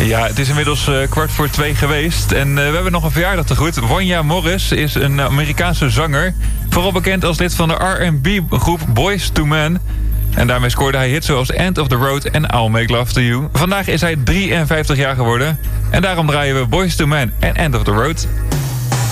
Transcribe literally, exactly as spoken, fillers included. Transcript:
Ja, het is inmiddels uh, kwart voor twee geweest. En uh, we hebben nog een verjaardag te goed. Wanya Morris is een Amerikaanse zanger. Vooral bekend als lid van de R en B groep Boyz two Men. En daarmee scoorde hij hits zoals End of the Road en I'll Make Love to You. Vandaag is hij drieënvijftig jaar geworden. En daarom draaien we Boyz two Men en End of the Road.